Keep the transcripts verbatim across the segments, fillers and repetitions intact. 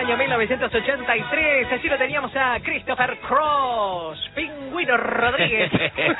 año mil novecientos ochenta y tres. Así lo teníamos a Christopher Cross, Pingüino Rodríguez.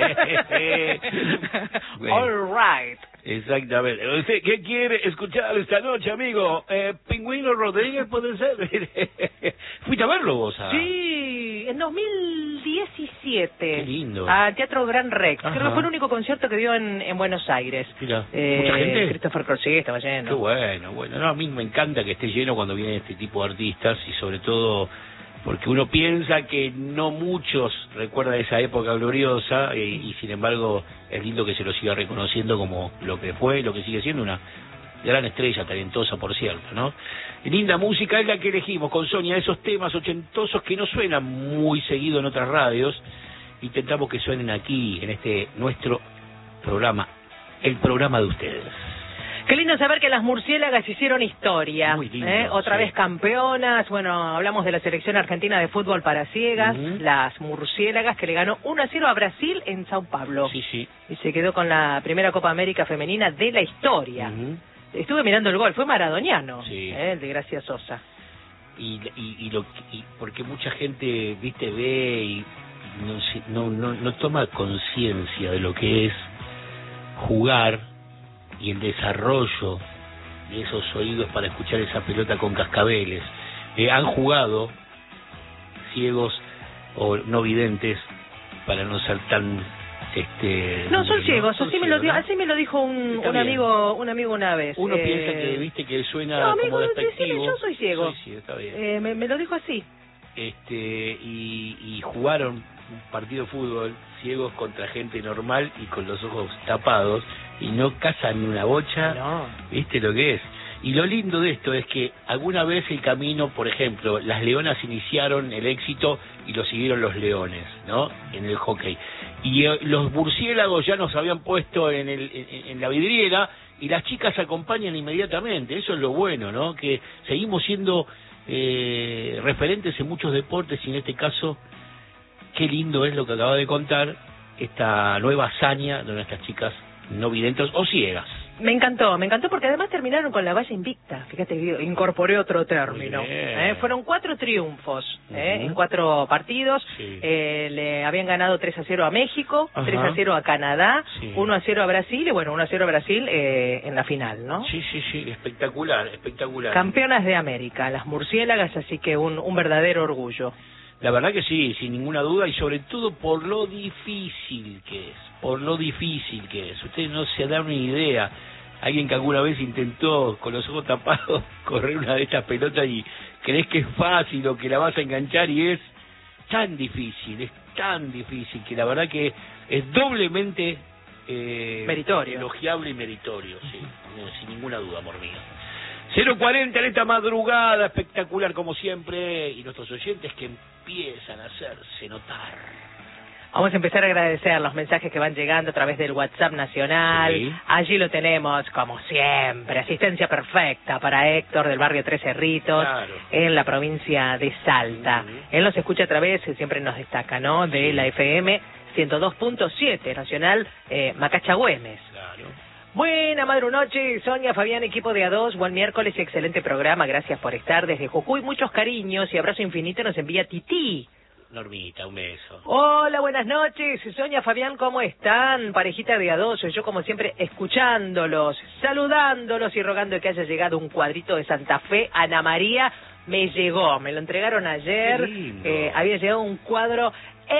All right. Exactamente. ¿Usted qué quiere escuchar esta noche, amigo? Eh, Pingüino Rodríguez, ¿puede ser? ¿Fuiste a verlo vos? A... Sí, en dos mil diecisiete. Qué lindo. A Teatro Gran Rex. Ajá. Creo que fue el único concierto que dio en, en Buenos Aires. Mira, eh, mucha gente. Christopher Cross, sí, estaba lleno. Qué bueno, bueno. No, a mí me encanta que esté lleno cuando vienen este tipo de artistas y sobre todo porque uno piensa que no muchos recuerdan esa época gloriosa y, y sin embargo es lindo que se lo siga reconociendo como lo que fue, lo que sigue siendo una gran estrella, talentosa por cierto, ¿no? Y linda música es la que elegimos con Sonia, esos temas ochentosos que no suenan muy seguido en otras radios, intentamos que suenen aquí, en este nuestro programa, el programa de ustedes. Qué lindo saber que las murciélagas hicieron historia. Muy lindo, ¿eh? Otra sí. vez campeonas. Bueno, hablamos de la selección argentina de fútbol para ciegas, Uh-huh. las murciélagas, que le ganó uno a cero a Brasil en Sao Paulo. Sí, sí. Y se quedó con la primera Copa América femenina de la historia. Uh-huh. Estuve mirando el gol, fue maradoniano, Sí. ¿eh? El de Gracia Sosa. Y, y, y, lo, y porque mucha gente, viste, ve y no, se- no, no, no toma conciencia de lo que es jugar y el desarrollo de esos oídos para escuchar esa pelota con cascabeles. Eh, han jugado ciegos o no videntes para no ser tan este No, son ciegos, son así me lo ciegos, dijo, ¿no? así me lo dijo un, Está un bien. amigo, un amigo una vez. Uno eh, piensa que viste que suena No, amigo, como despectivo. decime, yo soy ciego. Soy ciego, está bien. Eh, me, me lo dijo así. este y, y jugaron un partido de fútbol ciegos contra gente normal y con los ojos tapados y no cazan ni una bocha, No. viste lo que es. Y lo lindo de esto es que alguna vez el camino, por ejemplo, las leonas iniciaron el éxito y lo siguieron los leones, ¿no? En el hockey. Y eh, los murciélagos ya nos habían puesto en, el, en, en la vidriera y las chicas acompañan inmediatamente. Eso es lo bueno, ¿no? Que seguimos siendo eh, referentes en muchos deportes y en este caso, qué lindo es lo que acaba de contar, esta nueva hazaña de nuestras chicas no videntes o ciegas. Me encantó, me encantó porque además terminaron con la valla invicta. Fíjate, incorporé otro término. Muy bien. ¿eh? Fueron cuatro triunfos ¿eh? Ujú. en cuatro partidos. Sí. Eh, le habían ganado tres a cero a México, Ajá. tres a cero a Canadá, Sí. uno a cero a Brasil y bueno, uno a cero a Brasil eh, en la final, ¿no? Sí, sí, sí, espectacular, espectacular. Campeonas de América, las murciélagas, así que un, un verdadero orgullo. La verdad que sí, sin ninguna duda, y sobre todo por lo difícil que es, por lo difícil que es. Ustedes no se dan una idea. Alguien que alguna vez intentó con los ojos tapados correr una de estas pelotas y crees que es fácil o que la vas a enganchar y es tan difícil, es tan difícil que la verdad que es doblemente eh, Meritorio. elogiable y meritorio, sí, sin ninguna duda, amor mío. cero cuarenta en esta madrugada espectacular como siempre y nuestros oyentes que empiezan a hacerse notar. Vamos a empezar a agradecer los mensajes que van llegando a través del WhatsApp nacional. Sí. Allí lo tenemos, como siempre, asistencia perfecta para Héctor del barrio Tres Cerritos, Claro. en la provincia de Salta. Ujú. Él nos escucha a través, siempre nos destaca, ¿no?, de Sí. la F M ciento dos punto siete Nacional eh, Macacha Güemes. Claro. Buena madrunoche, Sonia, Fabián, equipo de A dos, buen miércoles y excelente programa, gracias por estar desde Jujuy, muchos cariños y abrazo infinito nos envía Tití. Normita, un beso. Hola, buenas noches, Sonia, Fabián, ¿cómo están? Parejita de A dos, yo como siempre escuchándolos, saludándolos y rogando que haya llegado un cuadrito de Santa Fe. Ana María me llegó, me lo entregaron ayer, Qué lindo. eh, había llegado un cuadro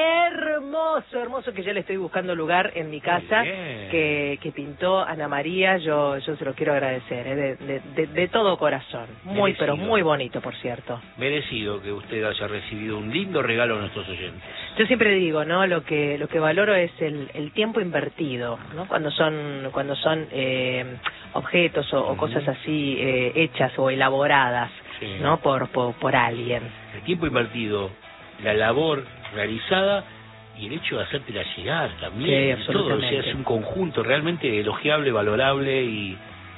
hermoso, hermoso, que ya le estoy buscando lugar en mi casa, bien. que, que pintó Ana María. Yo yo se lo quiero agradecer, eh, de, de, de, de todo corazón. Muy, Merecido. pero muy bonito, por cierto. Merecido que usted haya recibido un lindo regalo a nuestros oyentes. Yo siempre digo, ¿no? Lo que lo que valoro es el, el tiempo invertido, ¿no? Cuando son cuando son eh, objetos o, o Ujú. cosas así eh, hechas o elaboradas, Sí. ¿no? Por, por por alguien. El tiempo invertido, la labor realizada y el hecho de hacértela llegar también. Sí, todo, o sea, absolutamente. es un conjunto realmente elogiable, valorable y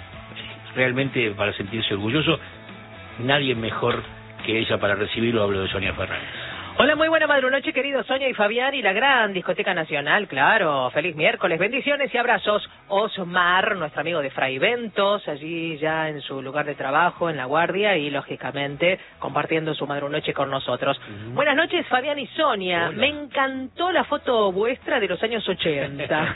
realmente para sentirse orgulloso. Nadie mejor que ella para recibirlo. Hablo de Sonia Fernández. Hola, muy buena madrunoche, queridos Sonia y Fabián y la gran Discoteca Nacional, claro. Feliz miércoles, bendiciones y abrazos. Osmar, nuestro amigo de Fraiventos, allí ya en su lugar de trabajo, en La Guardia, y lógicamente compartiendo su madrunoche con nosotros. Uh-huh. Buenas noches, Fabián y Sonia. Hola. Me encantó la foto vuestra de los años ochenta.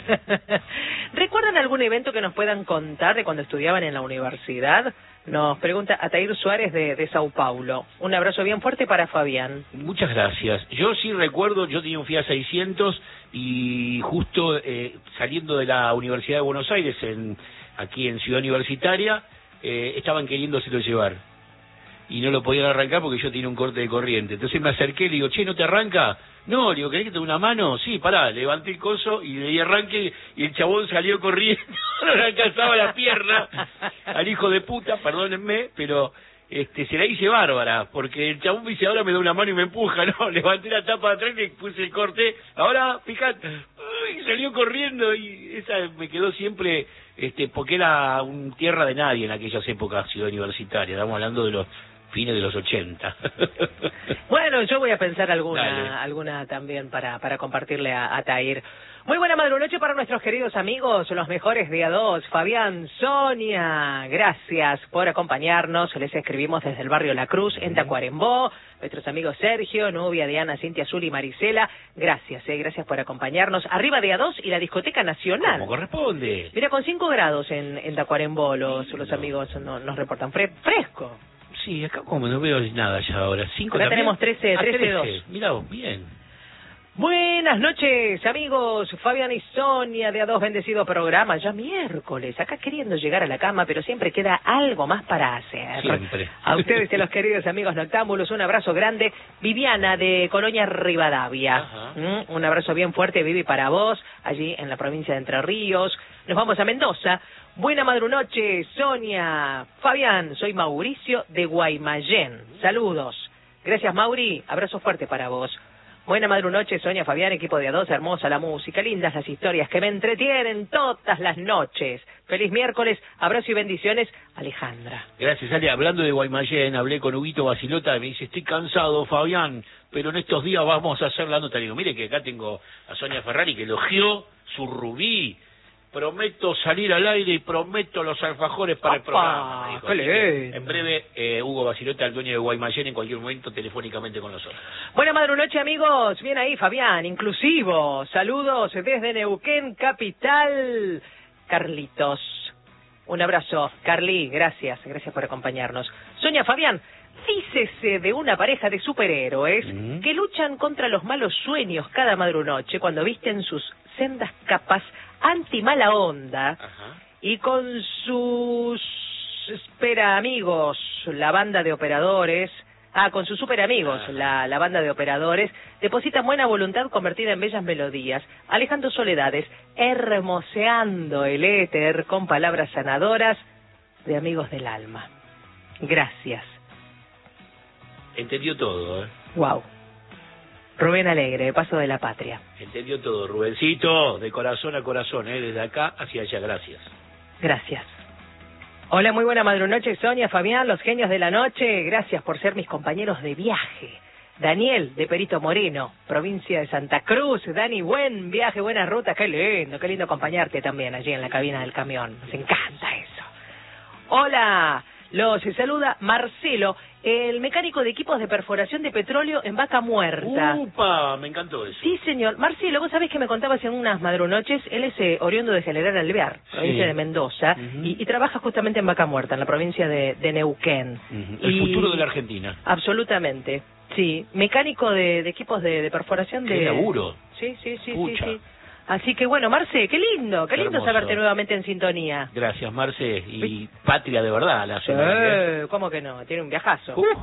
¿Recuerdan algún evento que nos puedan contar de cuando estudiaban en la universidad? Nos pregunta Atair Suárez de, de Sao Paulo. Un abrazo bien fuerte para Fabián. Muchas gracias. Yo sí recuerdo, yo tenía un Fiat seiscientos y justo eh, saliendo de la Universidad de Buenos Aires, en, aquí en Ciudad Universitaria, eh, estaban queriéndoselo llevar. Y no lo podían arrancar porque yo tenía un corte de corriente. Entonces me acerqué y le digo, che, ¿no te arranca? No, le digo, ¿querés que te dé una mano? Sí, pará, levanté el coso y le di arranque y el chabón salió corriendo, no le alcanzaba la pierna al hijo de puta, perdónenme, pero este se la hice bárbara, porque el chabón me dice, ahora me da una mano y me empuja, no, levanté la tapa de atrás y le puse el corte, ahora, fíjate, y salió corriendo y esa me quedó siempre, este porque era un tierra de nadie en aquellas épocas, Ciudad Universitaria, estamos hablando de los fines de los ochenta. Bueno, yo voy a pensar alguna Dale. alguna también para para compartirle a, a Tair. Muy buena madrunoche para nuestros queridos amigos, los mejores día dos, Fabián, Sonia, gracias por acompañarnos, les escribimos desde el barrio La Cruz, en Tacuarembó, nuestros amigos Sergio, Nubia, Diana, Cintia, Azul y Marisela, gracias, eh, gracias por acompañarnos, arriba día dos y la Discoteca Nacional. ¿Cómo corresponde? Mira, con cinco grados en, en Tacuarembó los, los amigos no, nos reportan, Fre fresco. Sí, acá como no veo nada ya ahora. Cinco acá también. Tenemos trece, trece, dos. Mirá vos, bien. Buenas noches, amigos. Fabián y Sonia de A dos Bendecido Programa. Ya miércoles, acá queriendo llegar a la cama, pero siempre queda algo más para hacer. Siempre. A ustedes y a los queridos amigos noctámbulos, un abrazo grande. Viviana de Colonia Rivadavia. ¿Mm? Un abrazo bien fuerte, Vivi, para vos, allí en la provincia de Entre Ríos. Nos vamos a Mendoza. Buena madrunoche, Sonia. Fabián, soy Mauricio de Guaymallén. Saludos. Gracias, Mauri. Abrazo fuerte para vos. Buena madrunoche, Sonia, Fabián, equipo de A dos, hermosa la música, lindas las historias que me entretienen todas las noches. Feliz miércoles, abrazo y bendiciones, Alejandra. Gracias, Ale. Hablando de Guaymallén, hablé con Huguito Basilota y me dice, estoy cansado, Fabián, pero en estos días vamos a hacer la nota. Le digo, mire que acá tengo a Sonia Ferrari que elogió su rubí. Prometo salir al aire y prometo los alfajores para el programa. Me dijo. En breve, eh, Hugo Basilota, el dueño de Guaymallén, en cualquier momento telefónicamente con nosotros. Buena madrunoche, amigos. Bien ahí, Fabián, inclusivo. Saludos desde Neuquén, capital. Carlitos. Un abrazo. Carly, gracias. Gracias por acompañarnos. Sonia, Fabián, dícese de una pareja de superhéroes uh-huh. que luchan contra los malos sueños cada madrunoche cuando visten sus sendas capas anti-mala onda. Ajá. Y con sus espera amigos, la banda de operadores, ah, con sus super amigos, la, la banda de operadores, depositan buena voluntad convertida en bellas melodías, alejando soledades, hermoseando el éter con palabras sanadoras de amigos del alma. Gracias. Entendió todo, ¿eh? Wow. Rubén Alegre, Paso de la Patria. Entendió todo, Rubencito, de corazón a corazón, ¿eh? Desde acá hacia allá, gracias. Gracias. Hola, muy buena madrunoche, Sonia, Fabián, los genios de la noche, gracias por ser mis compañeros de viaje. Daniel, de Perito Moreno, provincia de Santa Cruz. Dani, buen viaje, buena ruta, qué lindo, qué lindo acompañarte también allí en la cabina del camión, nos encanta eso. Hola, los saluda Marcelo, el mecánico de equipos de perforación de petróleo en Vaca Muerta. ¡Upa! Me encantó eso. Sí, señor. Marcelo, vos sabés que me contabas en unas madrunoches, él es eh, oriundo de General Alvear, provincia sí. de Mendoza, uh-huh. y, y trabaja justamente en Vaca Muerta, en la provincia de, de Neuquén. Uh-huh. El y... futuro de la Argentina. Absolutamente, sí. Mecánico de, de equipos de, de perforación de... ¡Qué laburo! Sí, sí, sí, sí, sí. Así que bueno, Marce, qué lindo, qué, qué lindo hermoso. Saberte nuevamente en sintonía. Gracias, Marce, y patria de verdad la sí, ¿eh? ¿Cómo que no? Tiene un viajazo. Uh.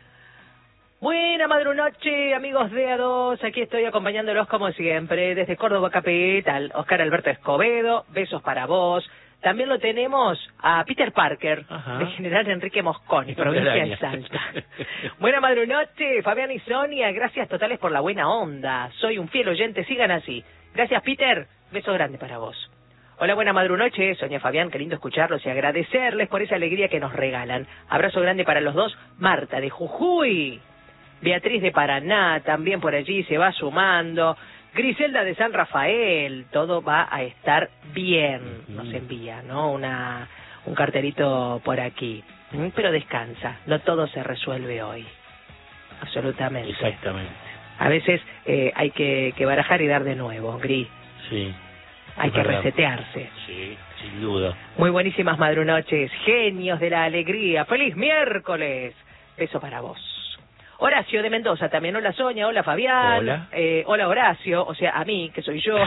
Buena madrunoche, amigos de A dos, aquí estoy acompañándolos como siempre, desde Córdoba Capital, Oscar Alberto Escobedo, besos para vos. También lo tenemos a Peter Parker, Ajá. de General Enrique Mosconi, provincia de Salta. Buena madrunoche, Fabián y Sonia, gracias totales por la buena onda. Soy un fiel oyente, sigan así. Gracias, Peter. Beso grande para vos. Hola, buena madrunoche, Sonia, Fabián, qué lindo escucharlos y agradecerles por esa alegría que nos regalan. Abrazo grande para los dos. Marta, de Jujuy. Beatriz de Paraná también por allí se va sumando. Griselda de San Rafael, todo va a estar bien, nos envía, ¿no? Una, un carterito por aquí. Pero descansa, no todo se resuelve hoy. Absolutamente. Exactamente. A veces eh, hay que, que barajar y dar de nuevo, Gris. Sí. Hay que verdad. resetearse. Sí, sin duda. Muy buenísimas madrunoches, genios de la alegría. ¡Feliz miércoles! Beso para vos. Horacio de Mendoza también. Hola Sonia, hola Fabián. Hola. Eh, hola Horacio, o sea, a mí, que soy yo.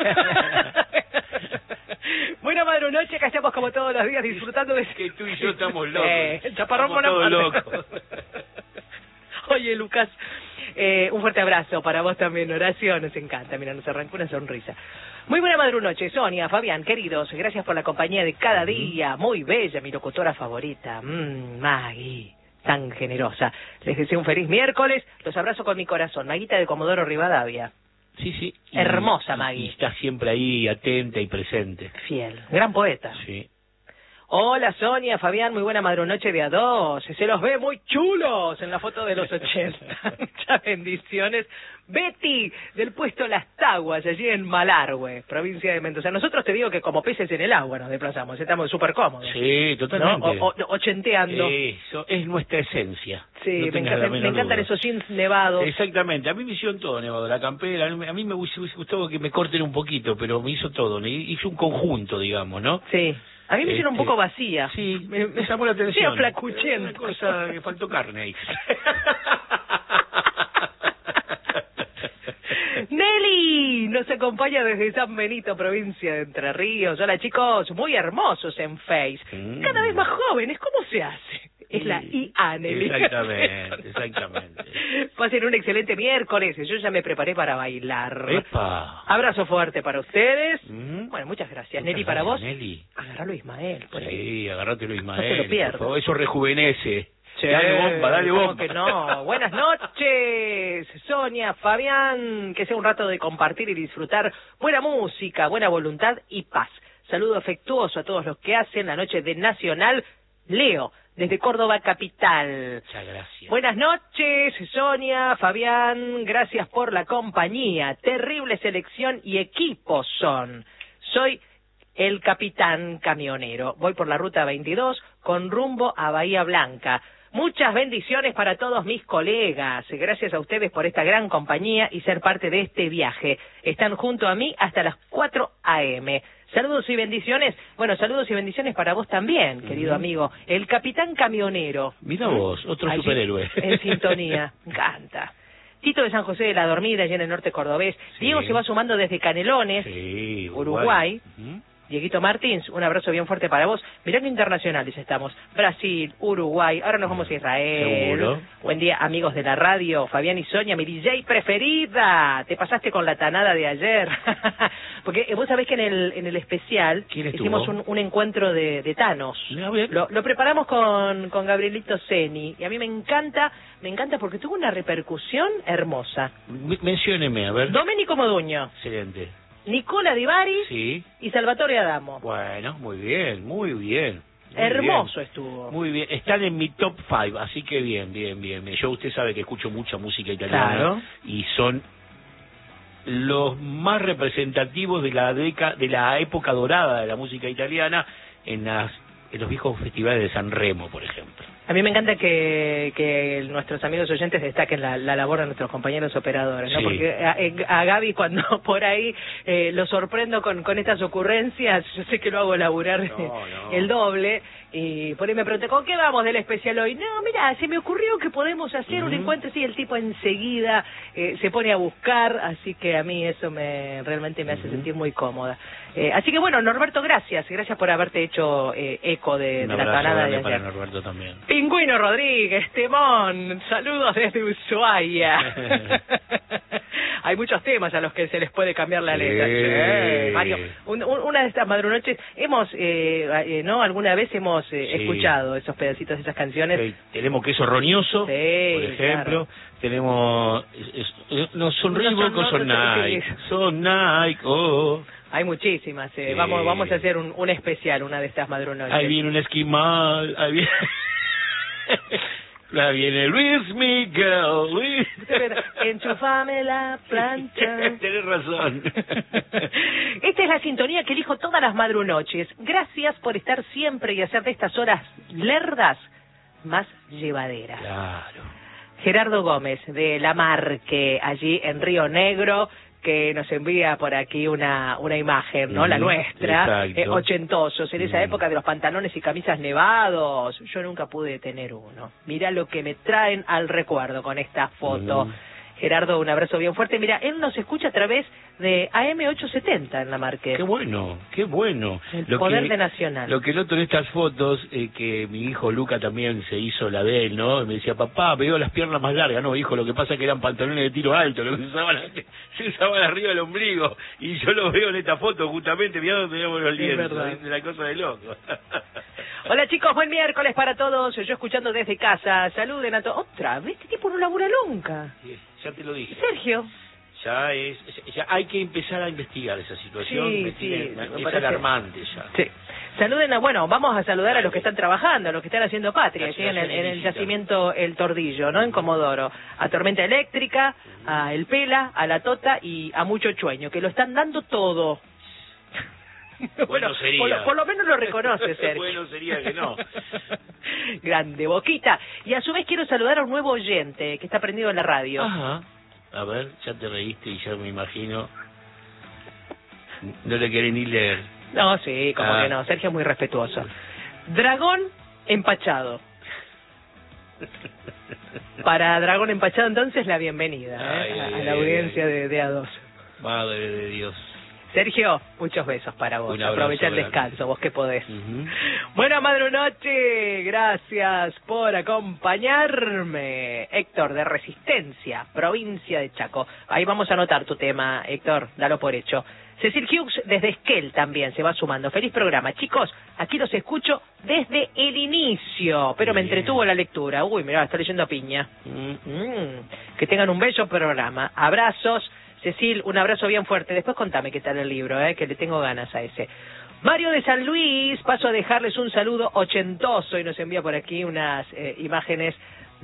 Buena madrunoche, acá estamos como todos los días disfrutando de... Que tú y yo estamos locos. Eh, chaparrón estamos todos Bonaparte. locos. Oye, Lucas, eh, un fuerte abrazo para vos también, Horacio. Nos encanta, mira, nos arrancó una sonrisa. Muy buena madrunoche, Sonia, Fabián, queridos. Gracias por la compañía de cada día. Muy bella, mi locutora favorita. Mmm, Maggie, tan generosa. Les deseo un feliz miércoles. Los abrazo con mi corazón. Maguita de Comodoro Rivadavia. Sí, sí. Y, Hermosa, Maggie. Y está siempre ahí, atenta y presente. Fiel. Gran poeta. Sí. Hola Sonia, Fabián, muy buena madrunoche de a dos. Se los ve muy chulos en la foto de los ochenta. Muchas bendiciones. Betty, del puesto Las Taguas, allí en Malargüe, provincia de Mendoza. Nosotros te digo que como peces en el agua nos desplazamos, estamos súper cómodos. Sí, totalmente. ¿No? O, o, ochenteando. Eso es nuestra esencia. Sí, no me, encanta, me encantan duda. esos jeans nevados. Exactamente, a mí me hicieron todo, nevado, la campera, a mí me hubiese gustado que me corten un poquito, pero me hizo todo, me hizo un conjunto, digamos, ¿no? Sí. A mí me hicieron este, un poco vacía. Sí, me, me llamó la atención. Sí, flacuchento. Una cosa que faltó carne ahí. Nelly nos acompaña desde San Benito, provincia de Entre Ríos. Hola chicos, muy hermosos en Face. Mm. Cada vez más jóvenes, ¿cómo se hace? Es la I A, Nelly. Exactamente, exactamente. Pasen un excelente miércoles. Yo ya me preparé para bailar. ¡Epa! Abrazo fuerte para ustedes. Mm. Bueno, muchas gracias. Muchas Nelly, para gracias, vos. Nelly. Agarralo Ismael. Por ahí. Sí, agárratelo Ismael. No te lo pierdas. Por favor, eso rejuvenece. Che, dale bomba, dale ¿cómo bomba. que no? Buenas noches, Sonia, Fabián, que sea un rato de compartir y disfrutar buena música, buena voluntad y paz. Saludo afectuoso a todos los que hacen la noche de Nacional. Leo, desde Córdoba capital. Muchas gracias. Buenas noches, Sonia, Fabián, gracias por la compañía. Terrible selección y equipos son. Soy el capitán camionero. Voy por la ruta veintidós con rumbo a Bahía Blanca. Muchas bendiciones para todos mis colegas. Gracias a ustedes por esta gran compañía y ser parte de este viaje. Están junto a mí hasta las cuatro a eme Saludos y bendiciones. Bueno, saludos y bendiciones para vos también, querido uh-huh. amigo. El capitán camionero. Mira vos, otro allí, superhéroe. En sintonía. Me encanta. Tito de San José de la Dormida, allá en el norte cordobés. Sí. Diego se va sumando desde Canelones, sí, Uruguay. Uruguay. Uh-huh. Dieguito Martins, un abrazo bien fuerte para vos. Mirá que internacionales estamos. Brasil, Uruguay, ahora nos vamos a Israel. Seguro. Buen día, amigos de la radio. Fabián y Sonia, mi D J preferida. Te pasaste con la tanada de ayer. Porque vos sabés que en el en el especial hicimos un, un encuentro de, de Thanos. Lo, lo preparamos con, con Gabrielito Ceni. Y a mí me encanta, me encanta porque tuvo una repercusión hermosa. M- mencióneme, a ver. Domenico Moduño. Excelente. Nicola Di Bari sí. y Salvatore Adamo. Bueno, muy bien, muy bien. Muy Hermoso bien. estuvo. Muy bien, están en mi top five, así que bien, bien, bien. Yo, usted sabe que escucho mucha música italiana. Claro. Y son los más representativos de la década, de la época dorada de la música italiana en las en los viejos festivales de San Remo, por ejemplo. A mí me encanta que, que nuestros amigos oyentes destaquen la, la labor de nuestros compañeros operadores, ¿no? Sí. Porque a, a Gaby cuando por ahí eh, lo sorprendo con, con estas ocurrencias, yo sé que lo hago laburar no, no. el doble, y por ahí me pregunté, ¿con qué vamos del especial hoy? No, mira, se me ocurrió que podemos hacer uh-huh. un encuentro, sí, el tipo enseguida eh, se pone a buscar, así que a mí eso me realmente me hace uh-huh. sentir muy cómoda. Eh, así que bueno, Norberto, gracias, gracias por haberte hecho eh, eco de, de la tanada de ayer. Para Norberto también. Pingüino Rodríguez, Temón, saludos desde Ushuaia. Hay muchos temas a los que se les puede cambiar la letra. Sí. Sí. Mario, un, un, una de estas madrunoches hemos, eh, eh, ¿no? Alguna vez hemos eh, sí. escuchado esos pedacitos de esas canciones. Sí. Tenemos Queso Roñoso, sí, por ejemplo. Claro. Tenemos, es, es, no, son Reebok o son Nike. Son Nike, oh. Hay muchísimas. Eh. Sí. Vamos, vamos a hacer un, un especial, una de estas madrunoches. Ahí viene un esquimal, ahí viene... La viene Luis Miguel, Luis. Enchufame la plancha. Tenés razón. Esta es la sintonía que elijo todas las madrunoches. Gracias por estar siempre y hacer de estas horas lerdas más llevaderas. Claro. Gerardo Gómez, de La Marque, allí en Río Negro, que nos envía por aquí una una imagen, ¿no? Mm, la nuestra, eh, ochentosos, en esa mm. época de los pantalones y camisas nevados. Yo nunca pude tener uno. Mirá lo que me traen al recuerdo con esta foto. Mm. Gerardo, un abrazo bien fuerte. Mira, él nos escucha a través de A M ochocientos setenta en La Marque. Qué bueno, qué bueno. El lo poder que, de Nacional. Lo que noto en estas fotos, eh, que mi hijo Luca también se hizo la de él, ¿no? Y me decía, papá, veo las piernas más largas. No, hijo, lo que pasa es que eran pantalones de tiro alto, lo que se usaban, se usaban arriba del ombligo. Y yo lo veo en esta foto, justamente, mirá donde teníamos los lienzos, de la cosa de loco. Hola chicos, buen miércoles para todos. Yo escuchando desde casa. Saluden a todos. Otra vez, este tipo no labura nunca. Sí, ya te lo dije. Sergio. Ya es, ya hay que empezar a investigar esa situación. Sí, me sí, tiene, me es parece... alarmante ya. Sí. Saluden a, bueno, vamos a saludar a los que están trabajando, a los que están haciendo patria, ¿sí? en, el, en el yacimiento El Tordillo, ¿no? En Comodoro. A Tormenta Eléctrica, a El Pela, a La Tota y a Mucho Chueño, que lo están dando todo. Bueno, bueno sería. Por lo, por lo menos lo reconoce, Sergio. Bueno sería que no. Grande, Boquita. Y a su vez quiero saludar a un nuevo oyente que está prendido en la radio. Ajá. A ver, ya te reíste y ya me imagino. No le querés ni leer. No, sí, como ah. que no. Sergio es muy respetuoso. Dragón empachado. Para Dragón empachado, entonces, la bienvenida ay, ¿eh? ay, a, a la ay, audiencia ay. de, de A dos. Madre de Dios. Sergio, muchos besos para vos. Aprovecha el descanso, grande. Vos que podés. Uh-huh. Buena madrunoche, gracias por acompañarme. Héctor, de Resistencia, provincia de Chaco. Ahí vamos a anotar tu tema, Héctor, dalo por hecho. Cecil Hughes, desde Esquel también se va sumando. Feliz programa. Chicos, aquí los escucho desde el inicio, pero Bien. me entretuvo la lectura. Uy, mirá, está leyendo a piña. Mm. Mm. Que tengan un bello programa. Abrazos. Cecil, un abrazo bien fuerte. Después contame qué tal el libro, eh, que le tengo ganas a ese. Mario de San Luis, paso a dejarles un saludo ochentoso y nos envía por aquí unas eh, imágenes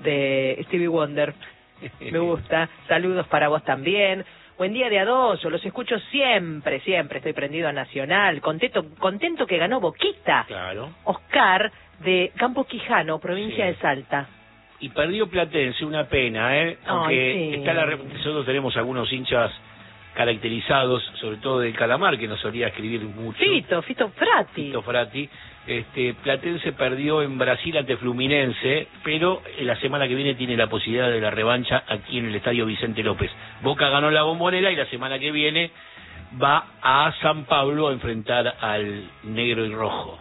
de Stevie Wonder. Me gusta. Saludos para vos también. Buen día de A dos, los escucho siempre, siempre. Estoy prendido a Nacional. Contento, contento que ganó Boquita. Claro. Oscar, de Campo Quijano, provincia sí. de Salta. Y perdió Platense, una pena, ¿eh? Aunque Ay, sí. está la, nosotros tenemos algunos hinchas caracterizados, sobre todo del Calamar, que nos solía escribir mucho. Fito, Fito Frati. Fito Frati. Este, Platense perdió en Brasil ante Fluminense, pero la semana que viene tiene la posibilidad de la revancha aquí en el Estadio Vicente López. Boca ganó la Bombonera y la semana que viene va a San Pablo a enfrentar al negro y rojo.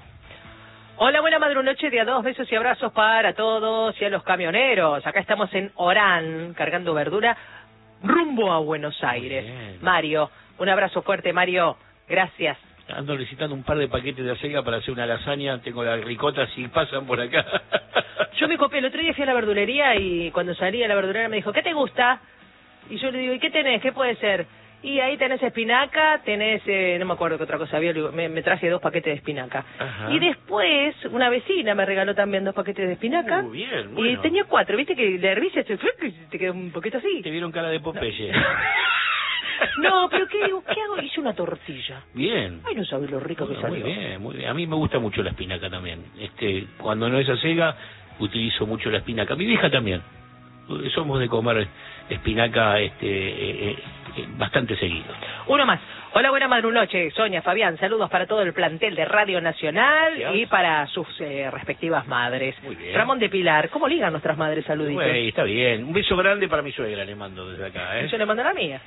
Hola, buena madrunoche de A dos, besos y abrazos para todos y a los camioneros. Acá estamos en Orán, cargando verdura, rumbo a Buenos Aires. Mario, un abrazo fuerte, Mario, gracias. Ando necesitando un par de paquetes de acelga para hacer una lasaña, tengo la ricota si pasan por acá. Yo me copié, el otro día fui a la verdulería y cuando salí a la verdulería me dijo, ¿qué te gusta? Y yo le digo, ¿y qué tenés? ¿Qué puede ser? Y ahí tenés espinaca, tenés, eh, no me acuerdo qué otra cosa había, me, me traje dos paquetes de espinaca. Ajá. Y después, una vecina me regaló también dos paquetes de espinaca. Muy bien, bueno. Y tenía cuatro, viste que le hervís y te quedó un poquito así. Te vieron cara de Popeye. No, no pero ¿qué digo? ¿Qué hago? Hice una tortilla. Bien. Ay, no sabés lo rico bueno, que salió. Muy bien, muy bien. A mí me gusta mucho la espinaca también. Este, cuando no es acelga, utilizo mucho la espinaca. Mi vieja también. Somos de comer espinaca este eh, eh, bastante seguido. Uno más. Hola, buena madrunoche, Sonia, Fabián, saludos para todo el plantel de Radio Nacional Dios. Y para sus eh, respectivas madres. Muy bien. Ramón de Pilar, ¿cómo ligan nuestras madres saluditos? Güey, está bien. Un beso grande para mi suegra, le mando desde acá, ¿eh? Yo le mando la mía.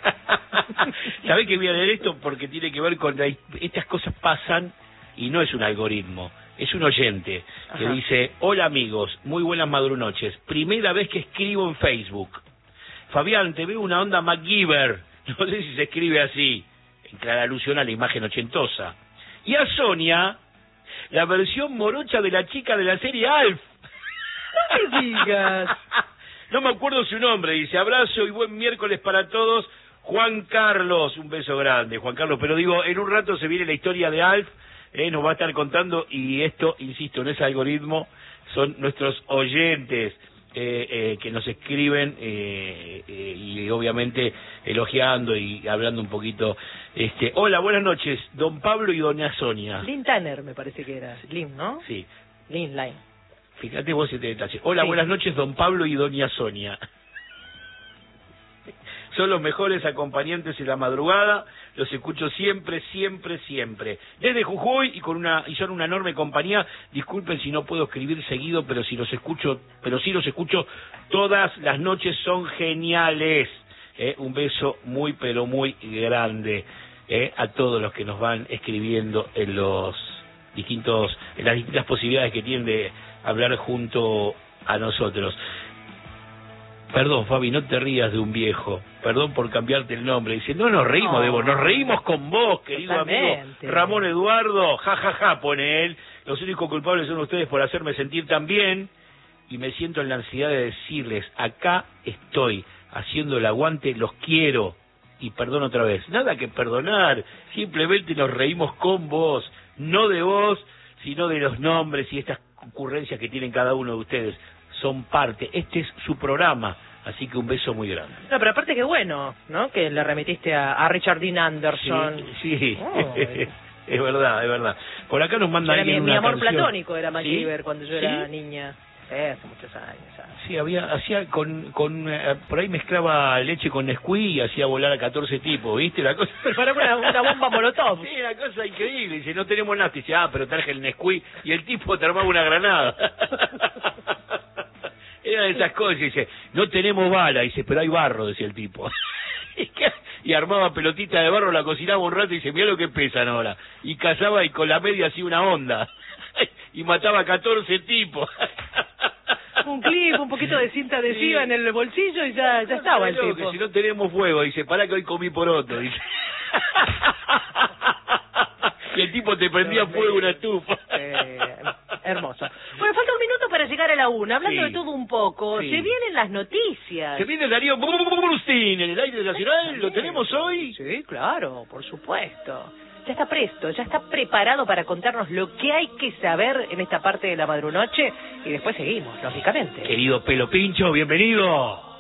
¿Sabés que voy a leer esto? Porque tiene que ver con... La, estas cosas pasan y no es un algoritmo. Es un oyente que Ajá. dice, hola amigos, muy buenas madrunoches. Primera vez que escribo en Facebook. Fabián, te veo una onda MacGyver. No sé si se escribe así. En clara alusión a la imagen ochentosa. Y a Sonia, la versión morocha de la chica de la serie Alf. No me digas. No me acuerdo su nombre. Dice, abrazo y buen miércoles para todos. Juan Carlos, un beso grande, Juan Carlos. Pero digo, en un rato se viene la historia de Alf. Eh, nos va a estar contando, y esto, insisto, no es algoritmo, son nuestros oyentes. eh, eh, que nos escriben eh, eh, y obviamente elogiando y hablando un poquito. Este, hola, buenas noches, don Pablo y doña Sonia. Lynn Tanner me parece que era. Lynn, ¿no? Sí. Lynn, Line. Fíjate vos este detalle. Hola, sí. Buenas noches, don Pablo y doña Sonia. Son los mejores acompañantes en la madrugada, los escucho siempre, siempre, siempre. Desde Jujuy y con una y son una enorme compañía. Disculpen si no puedo escribir seguido, pero si los escucho, pero sí los escucho todas las noches, son geniales. Eh, un beso muy pero muy grande eh, a todos los que nos van escribiendo en los distintos, en las distintas posibilidades que tienen de hablar junto a nosotros. Perdón, Fabi, no te rías de un viejo. Perdón por cambiarte el nombre. Dice, no nos reímos no. de vos, nos reímos con vos, querido Totalmente. amigo Ramón Eduardo. Ja, ja, ja, pone él. Los únicos culpables son ustedes por hacerme sentir tan bien. Y me siento en la ansiedad de decirles, acá estoy, haciendo el aguante, los quiero. Y perdón otra vez. Nada que perdonar. Simplemente nos reímos con vos. No de vos, sino de los nombres y estas ocurrencias que tienen cada uno de ustedes. Son parte, este es su programa, así que un beso muy grande. No, pero aparte que bueno, ¿no? Que le remitiste a, a Richard Dean Anderson. Sí, sí. Oh, es verdad, es verdad. Por acá nos mandan era mi, una mi amor canción. platónico era MacGyver ¿Sí? cuando yo ¿Sí? era niña. Sí, hace muchos años. ¿Sabes? Sí, había, hacía con, con eh, por ahí mezclaba leche con Nesquik y hacía volar a catorce tipos, ¿viste? La cosa... Preparaba una, una bomba molotov. Sí, una cosa increíble. Dice, no tenemos nada. Dice, ah, pero traje el Nesquik y el tipo te armaba una granada. Era de esas cosas, dice, no tenemos bala, dice, pero hay barro, decía el tipo. Y armaba pelotita de barro, la cocinaba un rato y dice, mirá lo que pesan ahora. Y cazaba y con la media hacía una onda. Y mataba a catorce tipos. Un clip, un poquito de cinta adhesiva sí. en el bolsillo y ya, ya estaba el tipo. Que si no tenemos fuego, dice, pará que hoy comí poroto, dice. Y el tipo te prendía fuego una estufa. Eh, hermoso. Bueno, falta un minuto para llegar a la una. Hablando sí. de todo un poco, sí. se vienen las noticias. Se viene Darío Brustin en el aire nacional. ¿Lo tenemos hoy? Sí, claro, por supuesto. Ya está presto, ya está preparado para contarnos lo que hay que saber en esta parte de la madrunoche y después seguimos, lógicamente. Querido Pelo Pincho, bienvenido.